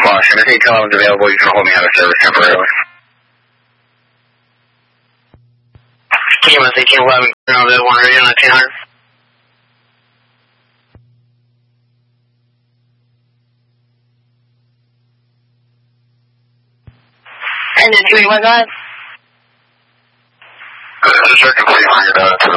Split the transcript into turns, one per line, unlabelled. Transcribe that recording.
caution. If 811 is available, you can hold me out of service temporarily. TMS 1811, ground at 1 radio 1900.
And then 281, go ahead.
This is circuit 300 to the